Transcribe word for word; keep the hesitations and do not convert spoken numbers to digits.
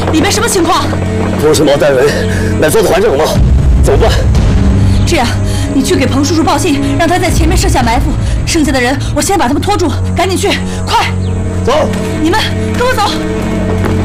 里面什么情况？ 不是毛带人乃做的还政吗？怎么办？ 这样，你去给彭叔叔报信，让他在前面设下埋伏，剩下的人我先把他们拖住，赶紧去，快！ 走！ 你们跟我走。